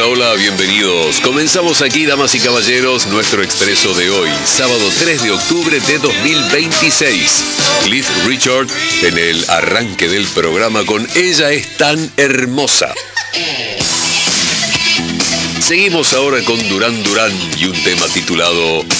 Hola, hola, bienvenidos. Comenzamos aquí, damas y caballeros, nuestro expreso de hoy, sábado 3 de octubre de 2026. Cliff Richard en el arranque del programa con Ella es tan hermosa. Seguimos ahora con Duran Duran y un tema titulado